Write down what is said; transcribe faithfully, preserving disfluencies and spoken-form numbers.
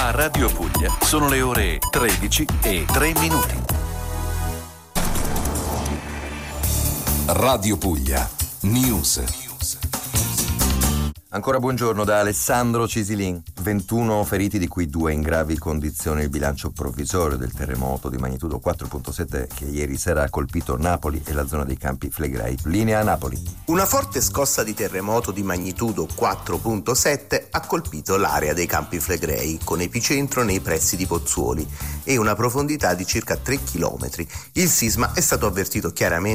A Radio Puglia sono le ore tredici e tre minuti. Radio Puglia News. Ancora buongiorno da Alessandro Cisilin. ventuno feriti, di cui due in gravi condizioni. Il bilancio provvisorio del terremoto di magnitudo quattro virgola sette che ieri sera ha colpito Napoli e la zona dei Campi Flegrei. Linea a Napoli. Una forte scossa di terremoto di magnitudo quattro virgola sette ha colpito l'area dei Campi Flegrei, con epicentro nei pressi di Pozzuoli e una profondità di circa tre chilometri. Il sisma è stato avvertito chiaramente